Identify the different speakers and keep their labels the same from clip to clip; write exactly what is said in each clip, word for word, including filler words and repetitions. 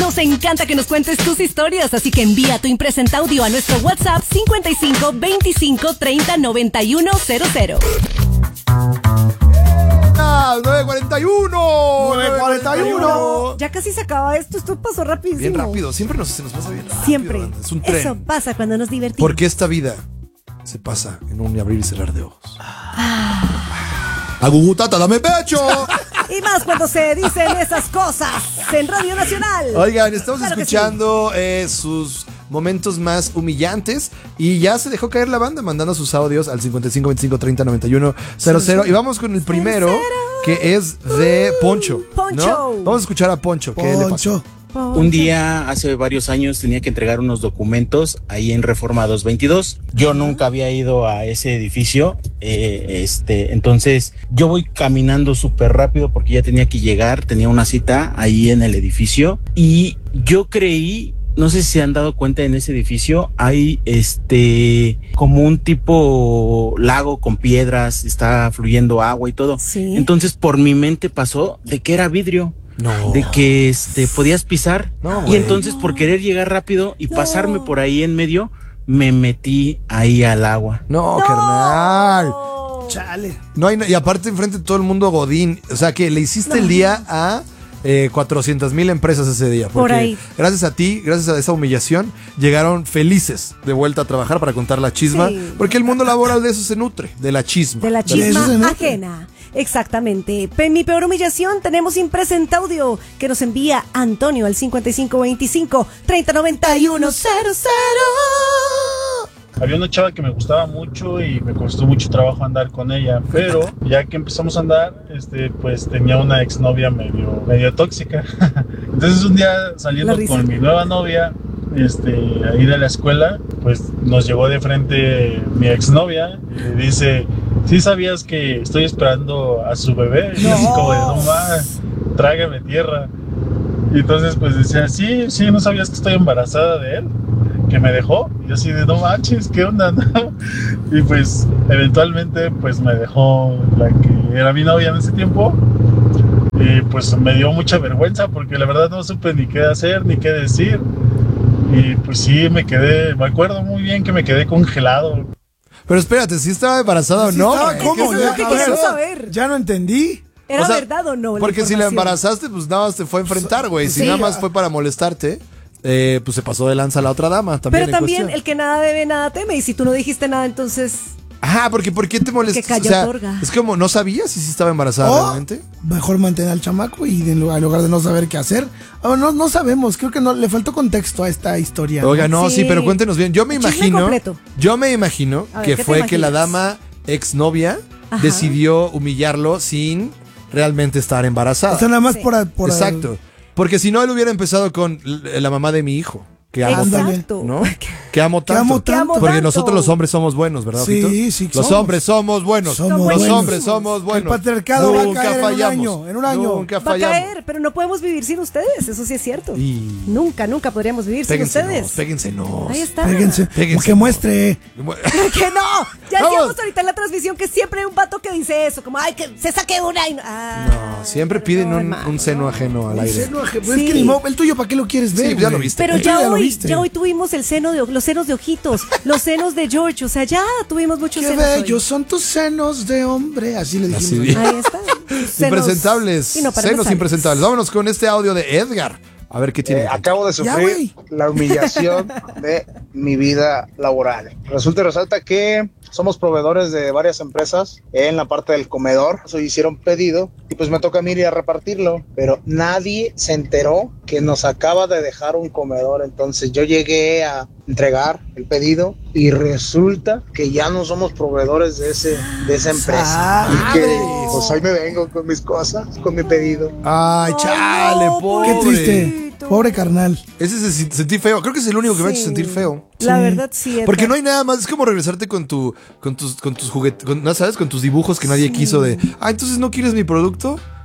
Speaker 1: Nos encanta que nos cuentes tus historias, así que envía tu impresenta audio a nuestro WhatsApp cincuenta y cinco veinticinco treinta noventa y uno cero cero.
Speaker 2: nueve cuarenta y uno
Speaker 3: nueve cuarenta y uno.
Speaker 4: Ya casi se acaba esto, esto pasó rapidísimo.
Speaker 2: Bien rápido, siempre nos, se nos pasa bien rápido.
Speaker 4: Siempre.
Speaker 2: Es un tren.
Speaker 4: Eso pasa cuando nos divertimos.
Speaker 2: Porque esta vida se pasa en un abrir y cerrar de ojos. Ah. Agugutata, dame pecho.
Speaker 4: Y más cuando se dicen esas cosas en Radio Nacional.
Speaker 2: Oigan, estamos
Speaker 4: Claro que
Speaker 2: escuchando sí. eh, sus momentos más humillantes y ya se dejó caer la banda mandando sus audios al cincuenta y cinco veinticinco treinta noventa y uno cero cero. Y vamos con el primero, que es de Poncho.
Speaker 4: Poncho.
Speaker 2: ¿No? Vamos a escuchar a Poncho. ¿Qué le pasó?
Speaker 5: Un día, hace varios años, tenía que entregar unos documentos ahí en Reforma doscientos veintidós. Yo nunca había ido a ese edificio. Eh, este, entonces, yo voy caminando súper rápido porque ya tenía que llegar. Tenía una cita ahí en el edificio. Y yo creí, no sé si se han dado cuenta, en ese edificio hay este como un tipo lago con piedras, está fluyendo agua y todo.
Speaker 4: Sí.
Speaker 5: Entonces, por mi mente pasó de que era vidrio.
Speaker 2: No.
Speaker 5: De que este, podías pisar.
Speaker 2: No,
Speaker 5: y
Speaker 2: güey.
Speaker 5: entonces, por querer llegar rápido y
Speaker 4: No.
Speaker 5: pasarme por ahí en medio, me metí ahí al agua.
Speaker 2: No, carnal.
Speaker 3: Chale.
Speaker 2: No hay, y aparte enfrente de todo el mundo godín. O sea que le hiciste el día a eh, cuatrocientas mil empresas ese día. Porque
Speaker 4: Por ahí.
Speaker 2: gracias a ti, gracias a esa humillación, llegaron felices de vuelta a trabajar para contar la chisma.
Speaker 4: Sí.
Speaker 2: Porque el mundo laboral de eso se nutre, de la chisma.
Speaker 4: De la
Speaker 3: De eso se
Speaker 4: chisma
Speaker 3: nota.
Speaker 4: ajena. Exactamente. En mi peor humillación tenemos impresenta audio que nos envía Antonio al cincuenta y cinco veinticinco treinta noventa y uno cero cero.
Speaker 6: Había una chava que me gustaba mucho y me costó mucho trabajo andar con ella, pero ya que empezamos a andar, este, pues tenía una exnovia medio, medio tóxica. Entonces un día saliendo
Speaker 4: La risa.
Speaker 6: con mi nueva novia, este, ahí de la escuela, pues nos llegó de frente mi exnovia y le dice, ¿sí sabías que estoy esperando a su bebé? Y así como de, no más, trágame tierra. Y entonces pues decía, sí, sí, ¿no sabías que estoy embarazada de él? Que me dejó. Y yo así de, no manches, ¿qué onda? ¿No? Y pues eventualmente pues me dejó la que era mi novia en ese tiempo. Y pues me dio mucha vergüenza porque la verdad no supe ni qué hacer, ni qué decir. Y pues sí, me quedé, me acuerdo muy bien que me quedé congelado.
Speaker 2: Pero espérate, ¿si estaba embarazada o
Speaker 3: Sí
Speaker 2: no?
Speaker 3: estaba, ¿cómo?
Speaker 4: Eso es lo
Speaker 3: Ya,
Speaker 4: que
Speaker 3: a
Speaker 4: quiero
Speaker 3: ver,
Speaker 4: saber.
Speaker 3: Ya no entendí.
Speaker 4: ¿Era
Speaker 2: O sea,
Speaker 4: verdad o no?
Speaker 2: Porque si la
Speaker 4: información?
Speaker 2: embarazaste, pues nada más te fue a enfrentar, güey. Si
Speaker 4: Sí.
Speaker 2: nada más fue para molestarte, eh, pues se pasó de lanza la otra dama también.
Speaker 4: Pero
Speaker 2: en
Speaker 4: también
Speaker 2: cuestión.
Speaker 4: el que nada debe, nada teme. Y si tú no dijiste nada, entonces...
Speaker 2: Ajá, porque ¿por qué te molestas?
Speaker 4: Que cayó
Speaker 2: O sea,
Speaker 4: otorga.
Speaker 2: es como, ¿no sabías si sí estaba embarazada
Speaker 3: O
Speaker 2: realmente?
Speaker 3: mejor mantener al chamaco y en lugar, en lugar de no saber qué hacer. Oh, no, no sabemos, creo que no le faltó contexto a esta historia.
Speaker 2: Oiga, no, sí.
Speaker 4: Sí.
Speaker 2: pero cuéntenos bien. Yo me
Speaker 4: Chisme
Speaker 2: imagino,
Speaker 4: completo.
Speaker 2: yo me imagino
Speaker 4: A ver,
Speaker 2: que
Speaker 4: ¿qué te
Speaker 2: fue que la
Speaker 4: imaginas?
Speaker 2: dama exnovia
Speaker 4: Ajá.
Speaker 2: decidió humillarlo sin realmente estar embarazada.
Speaker 3: O sea, nada más
Speaker 4: Sí.
Speaker 3: por, por
Speaker 2: Exacto. Porque si no, él hubiera empezado con l- la mamá de mi hijo. Que amo
Speaker 3: Ándale.
Speaker 4: Exacto.
Speaker 2: ¿no? Que amo
Speaker 3: Que
Speaker 2: tanto.
Speaker 3: amo
Speaker 4: Que amo
Speaker 2: Porque
Speaker 4: tanto.
Speaker 2: nosotros los hombres somos buenos, ¿verdad,
Speaker 3: Sí,
Speaker 2: Ojito?
Speaker 3: sí,
Speaker 2: Los
Speaker 3: somos.
Speaker 2: hombres somos buenos.
Speaker 3: Somos
Speaker 2: los
Speaker 3: buenos.
Speaker 2: hombres somos buenos.
Speaker 3: El patriarcado va a
Speaker 2: Nunca
Speaker 3: caer en un
Speaker 2: fallamos.
Speaker 3: año, en un año.
Speaker 2: Nunca
Speaker 4: Va a
Speaker 2: fallamos.
Speaker 4: caer, pero no podemos vivir sin ustedes, eso sí es cierto.
Speaker 2: Y-
Speaker 4: Nunca, nunca podríamos vivir sin
Speaker 2: Péguense,
Speaker 4: ustedes.
Speaker 2: nos, péguense, nos.
Speaker 4: Ahí está.
Speaker 3: Péguense,
Speaker 2: Péguense,
Speaker 3: que
Speaker 2: no.
Speaker 3: muestre.
Speaker 4: Que no, ya
Speaker 2: Vamos.
Speaker 4: decíamos ahorita en la transmisión que siempre hay un vato que dice eso, como, ay, que se saque una y no. Ah,
Speaker 2: No, siempre piden
Speaker 4: no,
Speaker 2: un,
Speaker 4: hermano,
Speaker 2: un seno
Speaker 4: no.
Speaker 2: ajeno al aire.
Speaker 3: Seno aje- pues
Speaker 4: Sí.
Speaker 3: Es que ni modo, el tuyo, ¿para qué lo quieres ver?
Speaker 2: Sí, ya lo
Speaker 3: güey?
Speaker 2: viste.
Speaker 4: Pero
Speaker 3: El tuyo
Speaker 4: ya
Speaker 3: lo
Speaker 4: hoy,
Speaker 3: viste.
Speaker 4: ya hoy tuvimos el seno de, los senos de ojitos, los senos de George, o sea, ya tuvimos muchos
Speaker 3: Qué
Speaker 4: senos hoy.
Speaker 3: bellos son tus senos de hombre. Así le
Speaker 2: Así
Speaker 3: dijimos.
Speaker 2: di-
Speaker 4: Ahí está. Senos-
Speaker 2: Impresentables.
Speaker 4: y no para
Speaker 2: Senos
Speaker 4: nasales.
Speaker 2: impresentables. Vámonos con este audio de Edgar. A ver qué tiene.
Speaker 7: Eh, acabo de
Speaker 3: Ya,
Speaker 7: sufrir
Speaker 3: güey.
Speaker 7: la humillación de mi vida laboral. Resulta y resalta que somos proveedores de varias empresas en la parte del comedor. Eso hicieron pedido y pues me toca a mí ir a repartirlo. Pero nadie se enteró que nos acaba de dejar un comedor. Entonces yo llegué a entregar el pedido y resulta que ya no somos proveedores de ese de esa empresa. Y que pues hoy me vengo con mis cosas, con mi pedido.
Speaker 2: Ay, chale,
Speaker 4: no,
Speaker 2: pobre.
Speaker 3: Qué triste. Pobre carnal.
Speaker 2: Ese se si- sentí feo. Creo que es el único que me ha hecho
Speaker 4: Sí.
Speaker 2: sentir feo.
Speaker 4: La
Speaker 3: Sí.
Speaker 4: verdad, sí. Edgar.
Speaker 2: Porque no hay nada más, es como regresarte con tu, con tus, con tus juguetes, con, ¿no sabes? Con tus dibujos que nadie quiso de, ah, entonces no quieres mi producto.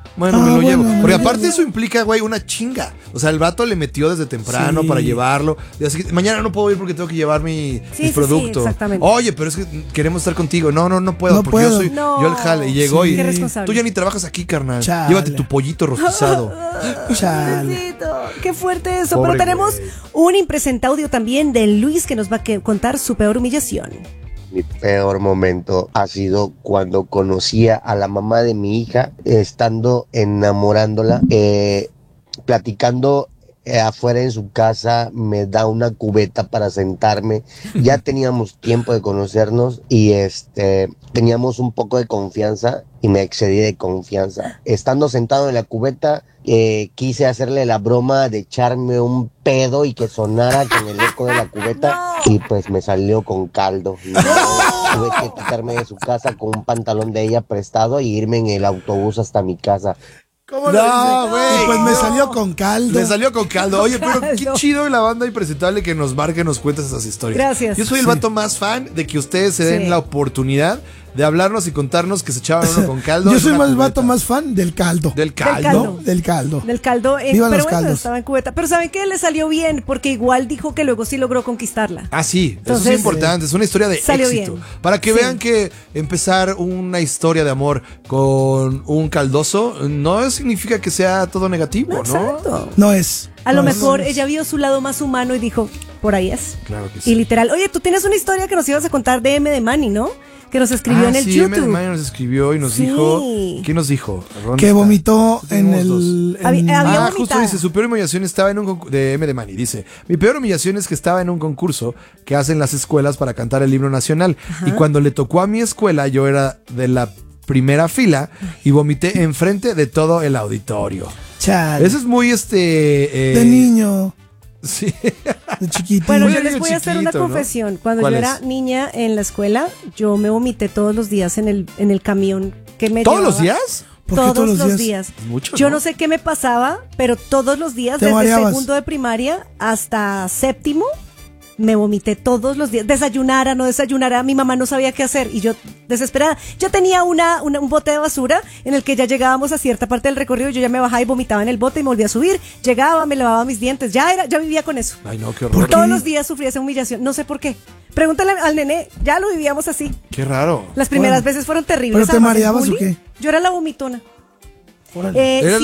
Speaker 2: Bueno,
Speaker 3: Ah,
Speaker 2: me lo
Speaker 3: bueno,
Speaker 2: llevo.
Speaker 3: me
Speaker 2: Porque
Speaker 3: lo
Speaker 2: aparte
Speaker 3: llevo.
Speaker 2: eso implica, güey, una chinga. O sea, el vato le metió desde temprano
Speaker 3: Sí.
Speaker 2: para llevarlo. Y así, mañana no puedo ir porque tengo que llevar mi,
Speaker 4: Sí,
Speaker 2: mis
Speaker 4: sí, sí,
Speaker 2: productos.
Speaker 4: exactamente.
Speaker 2: Oye, pero es que queremos estar contigo. No, no, no puedo.
Speaker 3: No
Speaker 2: porque yo
Speaker 3: puedo.
Speaker 2: soy
Speaker 4: No.
Speaker 2: yo el jale. Y llegó
Speaker 3: Sí.
Speaker 2: y
Speaker 4: Qué responsable.
Speaker 2: tú ya ni trabajas aquí, carnal.
Speaker 3: Chale.
Speaker 2: Llévate tu pollito rostizado.
Speaker 3: Chale.
Speaker 4: Pobrecito, qué fuerte eso.
Speaker 2: Pobre
Speaker 4: Pero tenemos
Speaker 2: güey.
Speaker 4: un impresente audio también de Luis que nos va a que- contar su peor humillación.
Speaker 8: Mi peor momento ha sido cuando conocía a la mamá de mi hija, eh, estando enamorándola, eh, platicando eh, afuera en su casa, me da una cubeta para sentarme. Ya teníamos tiempo de conocernos y este teníamos un poco de confianza y me excedí de confianza. Estando sentado en la cubeta, eh, quise hacerle la broma de echarme un pedo y que sonara con el eco de la cubeta y pues me salió con caldo. No, tuve que quitarme de su casa con un pantalón de ella prestado y irme en el autobús hasta mi casa.
Speaker 3: ¿Cómo
Speaker 2: No,
Speaker 3: lo dice?
Speaker 2: güey,
Speaker 3: Y pues me
Speaker 2: no.
Speaker 3: salió con caldo.
Speaker 2: Le salió con caldo. Oye, pero qué
Speaker 4: Caldo.
Speaker 2: chido la banda impresentable que nos marque, nos cuentes esas historias.
Speaker 4: Gracias.
Speaker 2: Yo soy el
Speaker 3: Sí.
Speaker 2: vato más fan de que ustedes se den
Speaker 4: Sí.
Speaker 2: la oportunidad de hablarnos y contarnos que se echaban uno con caldo.
Speaker 3: Yo
Speaker 2: en
Speaker 3: soy
Speaker 2: una
Speaker 3: más
Speaker 2: cubeta.
Speaker 3: vato más fan del caldo.
Speaker 2: Del caldo.
Speaker 4: caldo.
Speaker 3: ¿No? Del caldo.
Speaker 4: Del caldo, eh,
Speaker 3: Vivan
Speaker 4: pero
Speaker 3: los
Speaker 4: bueno,
Speaker 3: caldos.
Speaker 4: estaba en cubeta. Pero ¿saben qué? Le salió bien, porque igual dijo que luego sí logró conquistarla.
Speaker 2: Ah, sí, eso
Speaker 4: Entonces,
Speaker 2: es importante, es una historia de
Speaker 4: salió
Speaker 2: éxito.
Speaker 4: bien.
Speaker 2: Para que
Speaker 4: Sí.
Speaker 2: vean que empezar una historia de amor con un caldoso no significa que sea todo negativo, ¿no?
Speaker 4: Exacto.
Speaker 3: No es.
Speaker 4: A lo
Speaker 3: No es.
Speaker 4: mejor ella vio su lado más humano y dijo, por ahí es.
Speaker 2: Claro que sí.
Speaker 4: Y literal, oye, tú tienes una historia que nos ibas a contar de M de Manny, ¿no? Que nos escribió
Speaker 2: Ah,
Speaker 4: en el
Speaker 2: sí, M de
Speaker 4: YouTube.
Speaker 2: Manny nos escribió y nos
Speaker 4: Sí.
Speaker 2: dijo, ¿qué nos dijo? ¿Dónde
Speaker 3: Que
Speaker 2: está?
Speaker 3: vomitó en
Speaker 2: Tenemos dos.
Speaker 3: el. en-
Speaker 4: Había- había-
Speaker 2: Ah, justo
Speaker 4: vomitada.
Speaker 2: dice, su peor humillación estaba en un concurso de M de Manny, dice, mi peor humillación es que estaba en un concurso que hacen las escuelas para cantar el himno nacional y cuando le tocó a mi escuela yo era de la primera fila y vomité enfrente de todo el auditorio.
Speaker 3: Chale.
Speaker 2: Eso es muy este... eh,
Speaker 3: De niño,
Speaker 2: Sí.
Speaker 3: de chiquito.
Speaker 4: Bueno,
Speaker 2: Muy
Speaker 4: yo
Speaker 2: niño
Speaker 4: les voy a hacer una
Speaker 2: chiquito, ¿no?
Speaker 4: confesión. Cuando
Speaker 2: ¿Cuál
Speaker 4: yo
Speaker 2: es?
Speaker 4: era niña en la escuela, yo me vomité todos los días en el, en el camión que me
Speaker 2: ¿Todos los
Speaker 4: llevaba.
Speaker 2: días?
Speaker 3: ¿Por qué
Speaker 4: Todos,
Speaker 3: todos los
Speaker 4: los
Speaker 3: días?
Speaker 4: días.
Speaker 2: Mucho,
Speaker 4: Yo
Speaker 2: ¿no?
Speaker 4: no sé qué me pasaba, pero todos los días,
Speaker 3: Te
Speaker 4: desde
Speaker 3: mareabas.
Speaker 4: segundo de primaria hasta séptimo, me vomité todos los días. Desayunara, no desayunara, mi mamá no sabía qué hacer y yo desesperada. Yo tenía una, una- un bote de basura en el que ya llegábamos a cierta parte del recorrido, yo ya me bajaba y vomitaba en el bote y me volvía a subir. Llegaba, me lavaba mis dientes, ya era, ya vivía con eso.
Speaker 2: Ay, no, qué
Speaker 3: ¿Por
Speaker 2: horror.
Speaker 3: qué?
Speaker 4: Todos los días sufría esa humillación, no sé por qué. Pregúntale al nené, ya lo vivíamos así.
Speaker 2: Qué raro.
Speaker 4: Las primeras
Speaker 3: Bueno.
Speaker 4: veces fueron terribles.
Speaker 3: ¿Pero te
Speaker 4: además, el
Speaker 3: mareabas o
Speaker 4: bullying.
Speaker 3: qué?
Speaker 4: Yo era la vomitona.
Speaker 3: Órale.
Speaker 4: Eh,
Speaker 2: Era